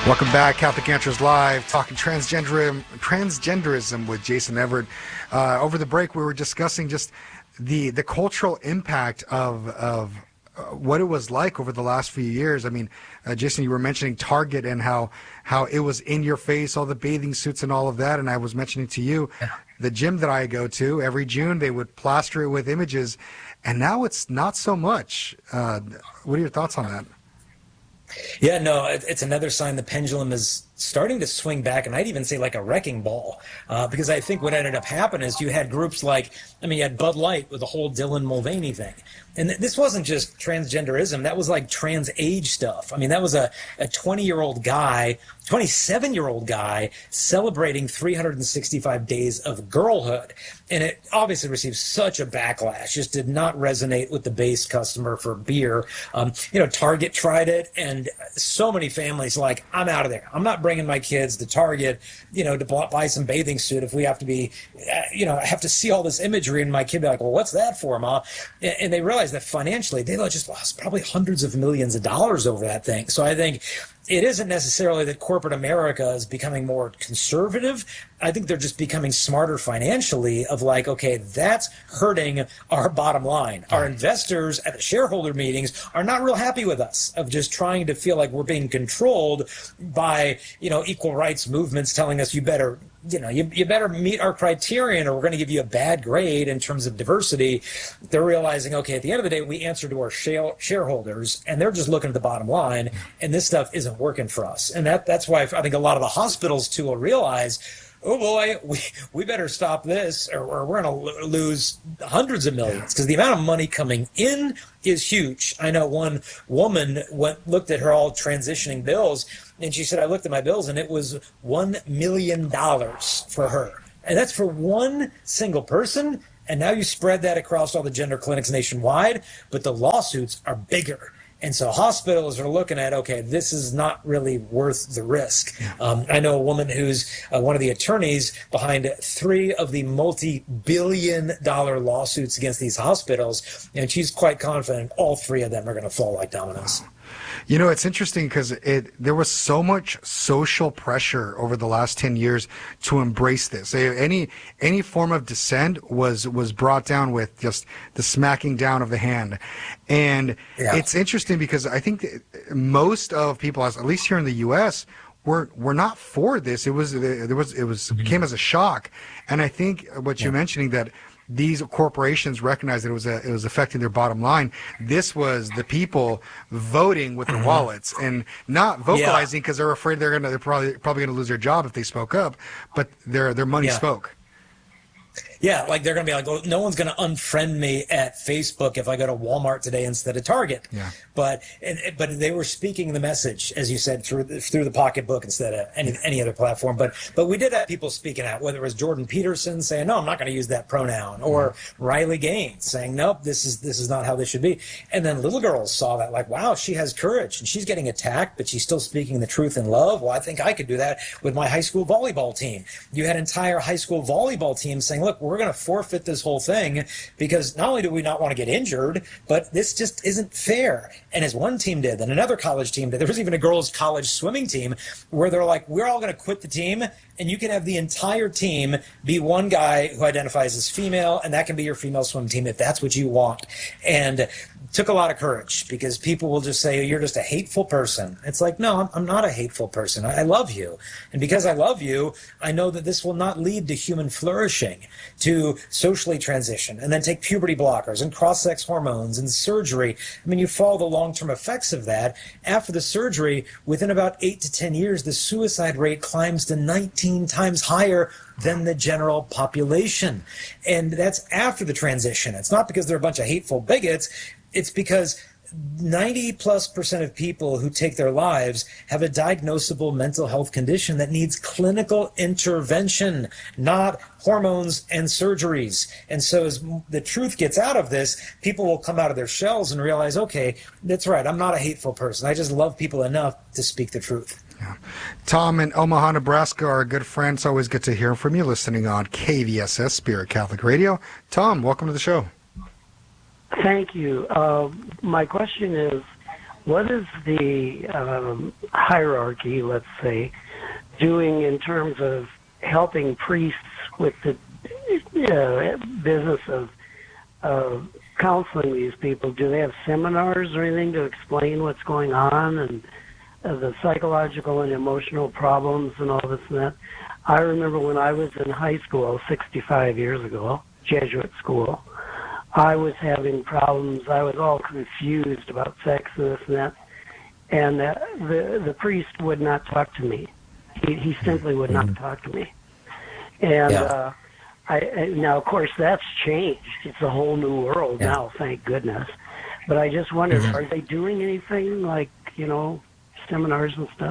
Welcome back, Catholic Answers Live, talking transgenderism with Jason Everett. Over the break, we were discussing just the cultural impact of what it was like over the last few years. I mean, Jason, you were mentioning Target and how it was in your face, all the bathing suits and all of that. And I was mentioning to you, the gym that I go to, every June they would plaster it with images, and now it's not so much. What are your thoughts on that? Yeah, no, it's another sign the pendulum is starting to swing back, and I'd even say like a wrecking ball, because I think what ended up happening is you had groups like, you had Bud Light with the whole Dylan Mulvaney thing. And this wasn't just transgenderism. That was like trans age stuff. That was a 20-year-old guy, 27-year-old guy celebrating 365 days of girlhood. And it obviously received such a backlash, just did not resonate with the base customer for beer. Target tried it, and so many families like, I'm out of there. I'm not bringing my kids to Target, to buy some bathing suit if we have to be, I have to see all this imagery, and my kid be like, well, what's that for, Ma? And they realize that financially they just lost probably hundreds of millions of dollars over that thing. So I think it isn't necessarily that corporate America is becoming more conservative. I think they're just becoming smarter financially of like, okay, that's hurting our bottom line. Our investors at the shareholder meetings are not real happy with us of just trying to feel like we're being controlled by, equal rights movements telling us you better meet our criterion or we're going to give you a bad grade in terms of diversity. They're realizing, okay, at the end of the day, we answer to our shareholders, and they're just looking at the bottom line, and this stuff isn't working for us. And that's why I think a lot of the hospitals, too, will realize, oh boy, we better stop this or we're going to lose hundreds of millions, because the amount of money coming in is huge. I know one woman looked at her all transitioning bills, and she said, I looked at my bills and it was $1 million for her. And that's for one single person. And now you spread that across all the gender clinics nationwide, but the lawsuits are bigger. And so hospitals are looking at, okay, this is not really worth the risk. I know a woman who's one of the attorneys behind 3 of the multi-billion-dollar lawsuits against these hospitals, and she's quite confident all 3 of them are going to fall like dominoes. It's interesting because there was so much social pressure over the last 10 years to embrace this. Any form of dissent was brought down with just the smacking down of the hand. And it's interesting because I think most of people, at least here in the U.S., were not for this. It came as a shock. And I think what you're mentioning, that these corporations recognized that it was affecting their bottom line. This was the people voting with their wallets and not vocalizing because they're afraid they're probably going to lose their job if they spoke up, but their money spoke. Yeah, like they're going to be like, oh, no one's going to unfriend me at Facebook if I go to Walmart today instead of Target. Yeah. But they were speaking the message, as you said, through the pocketbook instead of any other platform. But we did have people speaking out, whether it was Jordan Peterson saying, no, I'm not going to use that pronoun, or Riley Gaines saying, nope, this is not how this should be. And then little girls saw that, like, wow, she has courage and she's getting attacked, but she's still speaking the truth in love. Well, I think I could do that with my high school volleyball team. You had entire high school volleyball teams saying, look, we're going to forfeit this whole thing because not only do we not want to get injured, but this just isn't fair. And as one team did, then another college team did. There was even a girls' college swimming team where they're like, we're all going to quit the team, and you can have the entire team be one guy who identifies as female, and that can be your female swim team if that's what you want. And it took a lot of courage, because people will just say, you're just a hateful person. It's like, no, I'm not a hateful person. I love you. And because I love you, I know that this will not lead to human flourishing, to socially transition, and then take puberty blockers and cross-sex hormones and surgery. I mean, you follow the long-term effects of that. After the surgery, within about 8 to 10 years, the suicide rate climbs to 19 times higher than the general population. And that's after the transition. It's not because they're a bunch of hateful bigots. It's because 90+% of people who take their lives have a diagnosable mental health condition that needs clinical intervention, not hormones and surgeries. And so as the truth gets out of this, people will come out of their shells and realize, okay, that's right, I'm not a hateful person. I just love people enough to speak the truth. Yeah. Tom in Omaha, Nebraska, are a good friend. It's always good to hear from you, listening on KVSS, Spirit Catholic Radio. Tom, welcome to the show. Thank you. My question is, what is the hierarchy, let's say, doing in terms of helping priests with the business of counseling these people? Do they have seminars or anything to explain what's going on and the psychological and emotional problems and all this and that? I remember when I was in high school 65 years ago, Jesuit school, I was having problems. I was all confused about sex and this and that. And the priest would not talk to me. He simply would not talk to me. And now, of course, that's changed. It's a whole new world now, thank goodness. But I just wondered, are they doing anything like, seminars and stuff?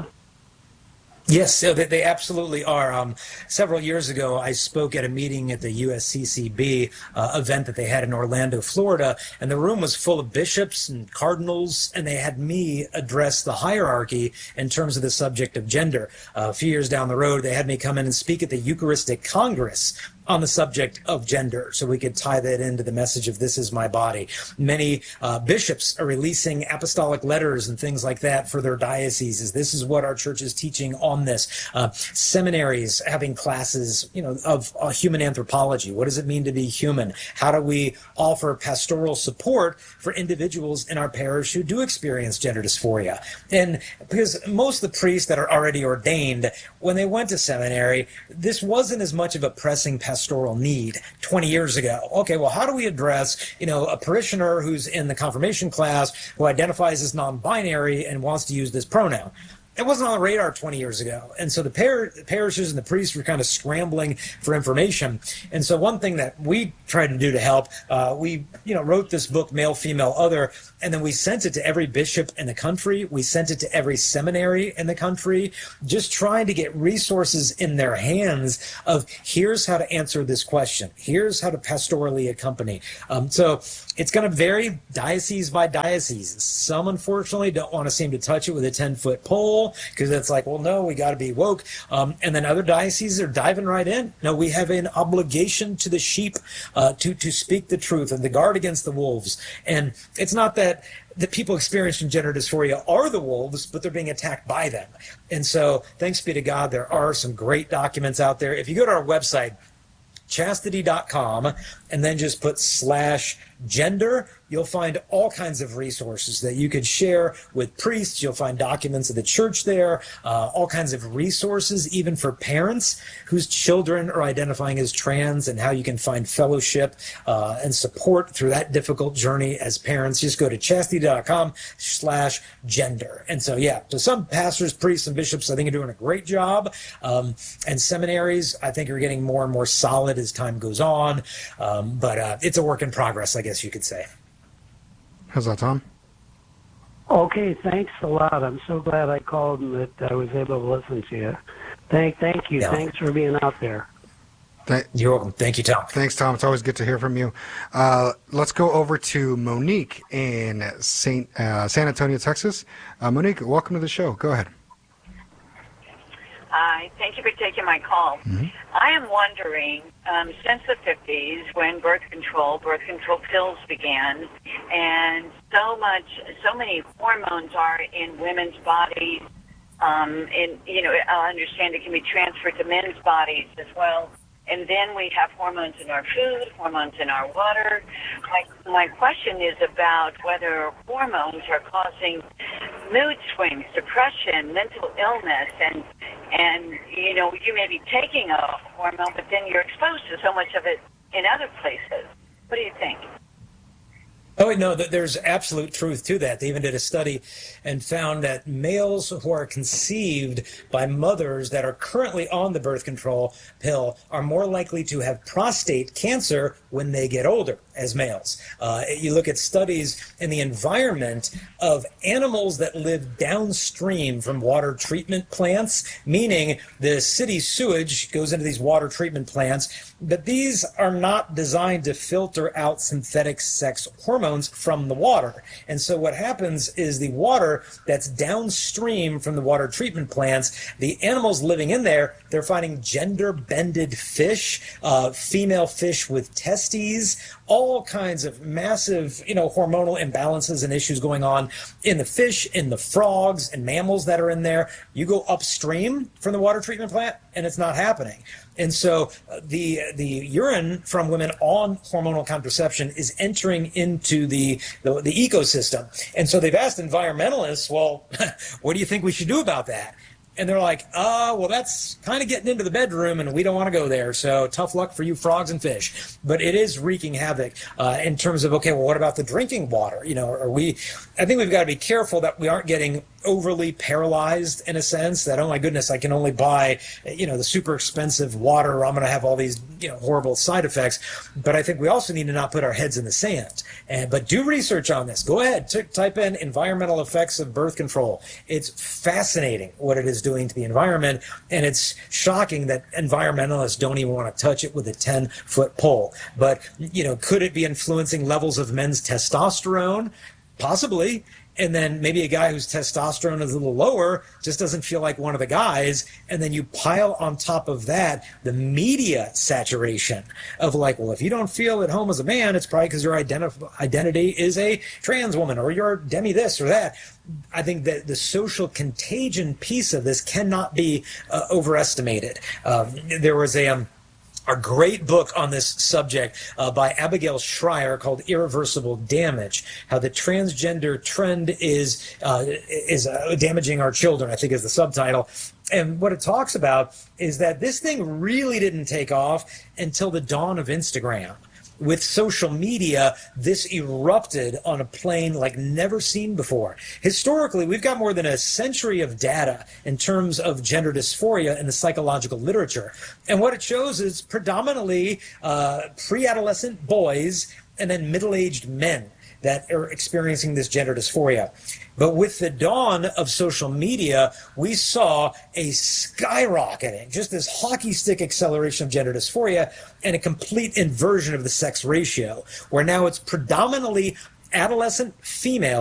Yes, so they absolutely are. Several years ago, I spoke at a meeting at the USCCB event that they had in Orlando, Florida, and the room was full of bishops and cardinals, and they had me address the hierarchy in terms of the subject of gender. A few years down the road, they had me come in and speak at the Eucharistic Congress on the subject of gender, so we could tie that into the message of "This is my body." Many bishops are releasing apostolic letters and things like that for their dioceses. This is what our church is teaching on this. Seminaries having classes, of human anthropology. What does it mean to be human? How do we offer pastoral support for individuals in our parish who do experience gender dysphoria? And because most of the priests that are already ordained, when they went to seminary, this wasn't as much of a pressing pastoral need 20 years ago. Okay, well, how do we address, a parishioner who's in the confirmation class who identifies as non-binary and wants to use this pronoun? It wasn't on the radar 20 years ago. And so the parishes and the priests were kind of scrambling for information. And so one thing that we tried to do to help, we wrote this book, Male, Female, Other, and then we sent it to every bishop in the country. We sent it to every seminary in the country, just trying to get resources in their hands of here's how to answer this question. Here's how to pastorally accompany. So it's going to vary diocese by diocese. Some, unfortunately, don't want to seem to touch it with a 10-foot pole because it's like, well, no, we got to be woke. And then other dioceses are diving right in. No, we have an obligation to the sheep to speak the truth and to guard against the wolves. And it's not that the people experiencing gender dysphoria are the wolves, but they're being attacked by them. And so thanks be to God, there are some great documents out there. If you go to our website, chastity.com, and then just put /gender, you'll find all kinds of resources that you could share with priests. You'll find documents of the church there, all kinds of resources, even for parents whose children are identifying as trans, and how you can find fellowship and support through that difficult journey as parents. Just go to chastity.com/gender. And so, so some pastors, priests, and bishops, I think, are doing a great job. And seminaries, I think, are getting more and more solid as time goes on. But it's a work in progress, I guess you could say. How's that, Tom? Okay, thanks a lot. I'm so glad I called and that I was able to listen to you. Thank you. Yeah. Thanks for being out there. You're welcome. Thank you, Tom. Thanks, Tom. It's always good to hear from you. Let's go over to Monique in San Antonio, Texas. Monique, welcome to the show. Go ahead. Hi, thank you for taking my call. Mm-hmm. I am wondering, since the 50s, when birth control pills began, and so many hormones are in women's bodies, I understand it can be transferred to men's bodies as well. And then we have hormones in our food, hormones in our water. My question is about whether hormones are causing mood swings, depression, mental illness, and you may be taking a hormone, but then you're exposed to so much of it in other places. What do you think? Oh, no, there's absolute truth to that. They even did a study and found that males who are conceived by mothers that are currently on the birth control pill are more likely to have prostate cancer when they get older as males. You look at studies in the environment of animals that live downstream from water treatment plants, meaning the city sewage goes into these water treatment plants, but these are not designed to filter out synthetic sex hormones from the water. And so what happens is the water that's downstream from the water treatment plants, the animals living in there, they're finding gender-bended fish, female fish with testes, all kinds of massive, hormonal imbalances and issues going on in the fish, in the frogs, and mammals that are in there. You go upstream from the water treatment plant, and it's not happening. And so the urine from women on hormonal contraception is entering into the ecosystem. And so they've asked environmentalists, well, what do you think we should do about that? And they're like, well, that's kind of getting into the bedroom, and we don't want to go there. So tough luck for you frogs and fish. But it is wreaking havoc in terms of, okay, well, what about the drinking water? I think we've got to be careful that we aren't getting overly paralyzed in a sense that, oh my goodness, I can only buy, the super expensive water, or I'm going to have all these, horrible side effects. But I think we also need to not put our heads in the sand. But do research on this. Go ahead, type in environmental effects of birth control. It's fascinating what it is doing to the environment, and it's shocking that environmentalists don't even want to touch it with a 10-foot pole. But, could it be influencing levels of men's testosterone? Possibly. And then maybe a guy whose testosterone is a little lower just doesn't feel like one of the guys. And then you pile on top of that the media saturation of like, well, if you don't feel at home as a man, it's probably because your identity is a trans woman, or you're demi this or that. I think that the social contagion piece of this cannot be overestimated. There was a great book on this subject by Abigail Schreier called Irreversible Damage, how the transgender trend is damaging our children, I think is the subtitle. And what it talks about is that this thing really didn't take off until the dawn of Instagram. With social media, this erupted on a plane like never seen before. Historically, we've got more than a century of data in terms of gender dysphoria in the psychological literature. And what it shows is predominantly pre-adolescent boys and then middle-aged men that are experiencing this gender dysphoria. But with the dawn of social media, we saw a skyrocketing, just this hockey stick acceleration of gender dysphoria and a complete inversion of the sex ratio, where now it's predominantly adolescent female